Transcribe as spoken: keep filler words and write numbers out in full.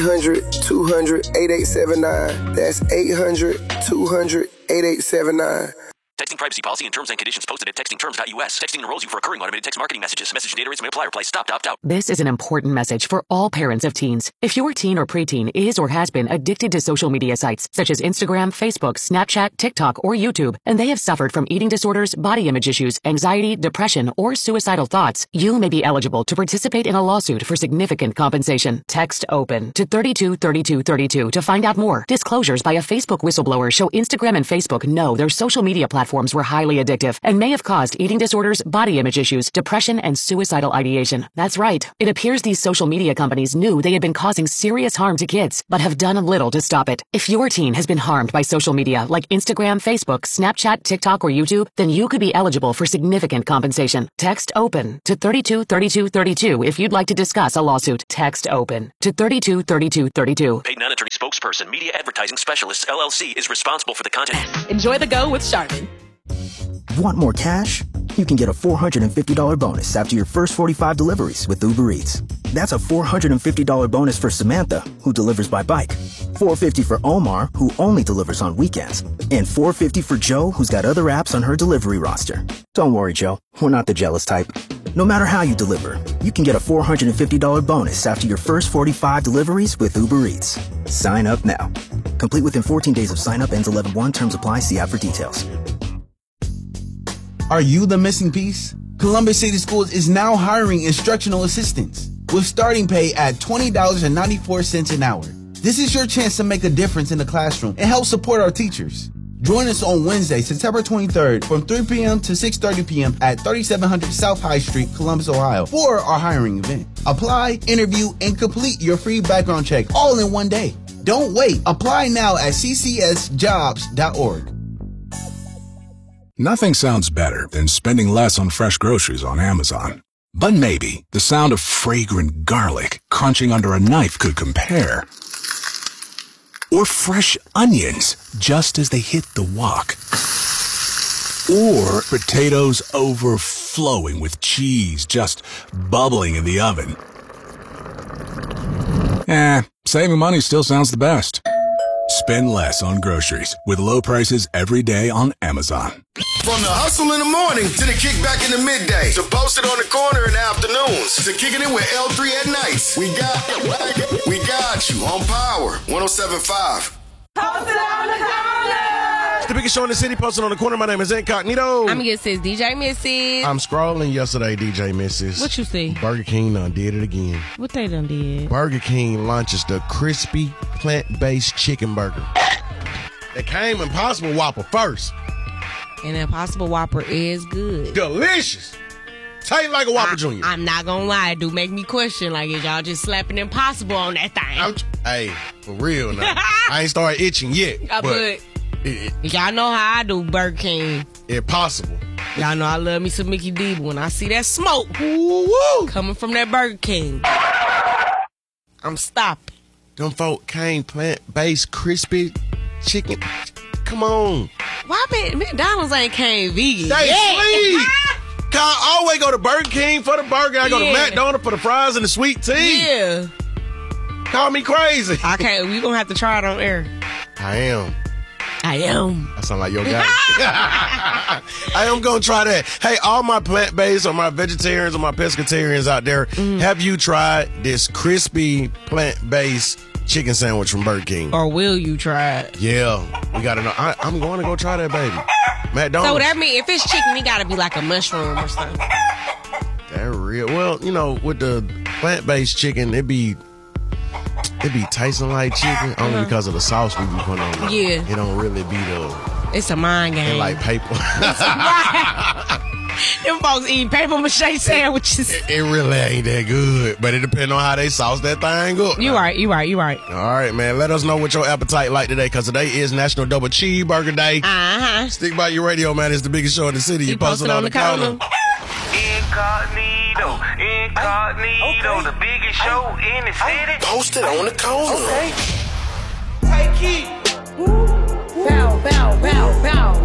hundred, two hundred, eighty-eight seventy-nine. That's eight hundred, two hundred, eighty-eight seventy-nine. Texting privacy policy and terms and conditions posted at texting terms dot U S. Texting enrolls you for recurring automated text marketing messages. Message data rates may apply. Reply stop to opt out. This is an important message for all parents of teens. If your teen or preteen is or has been addicted to social media sites such as Instagram, Facebook, Snapchat, TikTok, or YouTube, and they have suffered from eating disorders, body image issues, anxiety, depression, or suicidal thoughts, you may be eligible to participate in a lawsuit for significant compensation. Text OPEN to thirty-two thirty-two thirty-two to find out more. Disclosures by a Facebook whistleblower show Instagram and Facebook know their social media platforms were highly addictive and may have caused eating disorders, body image issues, depression, and suicidal ideation. That's right. It appears these social media companies knew they had been causing serious harm to kids, but have done little to stop it. If your teen has been harmed by social media like Instagram, Facebook, Snapchat, TikTok, or YouTube, then you could be eligible for significant compensation. Text OPEN to thirty-two thirty-two thirty-two if you'd like to discuss a lawsuit. Text OPEN to thirty-two thirty-two thirty-two. Paid non-attorney spokesperson, Media Advertising Specialists, L L C is responsible for the content. Enjoy the go with Charmin. Want more cash? You can get a four hundred fifty dollars bonus after your first forty-five deliveries with Uber Eats. That's a four hundred fifty dollars bonus for Samantha, who delivers by bike. four hundred fifty dollars for Omar, who only delivers on weekends. And four hundred fifty dollars for Joe, who's got other apps on her delivery roster. Don't worry, Joe. We're not the jealous type. No matter how you deliver, you can get a four hundred fifty dollars bonus after your first forty-five deliveries with Uber Eats. Sign up now. Complete within fourteen days of sign up. Ends eleven one. Terms apply. See app for details. Are you the missing piece? Columbus City Schools is now hiring instructional assistants with starting pay at twenty dollars and ninety-four cents an hour. This is your chance to make a difference in the classroom and help support our teachers. Join us on Wednesday, September twenty-third from three p.m. to six thirty p.m. at thirty-seven hundred South High Street, Columbus, Ohio for our hiring event. Apply, interview, and complete your free background check all in one day. Don't wait. Apply now at c c s jobs dot org. Nothing sounds better than spending less on fresh groceries on Amazon. But maybe the sound of fragrant garlic crunching under a knife could compare. Or fresh onions just as they hit the wok. Or potatoes overflowing with cheese just bubbling in the oven. Eh, saving money still sounds the best. Spend less on groceries with low prices every day on Amazon. From the hustle in the morning to the kickback in the midday to posted on the corner in the afternoons to kicking it with L three at nights. We got we got you on Power one oh seven point five. Posted on the corner. It's the biggest show in the city, posted on the corner. My name is Incognito. I'm your sis, D J Missus. I'm scrolling yesterday, D J Missus. What you see? Burger King done did it again. What they done did? Burger King launches the crispy plant-based chicken burger. It came Impossible Whopper first. And the Impossible Whopper is good. Delicious. Taste like a Whopper I, Junior I'm not gonna lie, it do make me question, like, is y'all just slapping Impossible on that thing? I'm, hey, for real now. I ain't started itching yet. I but put, it, it, y'all know how I do Burger King. Impossible. Y'all know I love me some Mickey D, but when I see that smoke woo, woo. coming from that Burger King, I'm stopping. Them folk came plant-based crispy chicken. Come on. Why McDonald's ain't came vegan? They yeah. sleep. I always go to Burger King for the burger. I go yeah. to McDonald's for the fries and the sweet tea. Yeah. Call me crazy. I can't. We gonna have to try it on air. I am. I am. That sound like your guy. I am gonna try that. Hey, all my plant-based or my vegetarians or my pescatarians out there, mm. have you tried this crispy plant-based chicken sandwich from Burger King? Or will you try it? Yeah, we gotta know. I, I'm going to go try that, baby. McDonald's. So that means if it's chicken, it gotta be like a mushroom or something. That real. Well, you know, with the plant-based chicken, it be it be tasting like chicken uh-huh. only because of the sauce we be putting on it. Yeah. It don't really be the. It's a mind game. It like paper. Them folks eating paper mache sandwiches. It, it really ain't that good, but it depends on how they sauce that thing up. You right, you right, you right. All right, man. Let us know what your appetite like today, because today is National Double Cheeseburger Day. Uh-huh. Stick by your radio, man. It's the biggest show in the city. You, you posted on, on the corner. Incognito, incognito, okay. The biggest show in the city. Posted on the corner. Okay. Take it. Bow, bow, bow, bow.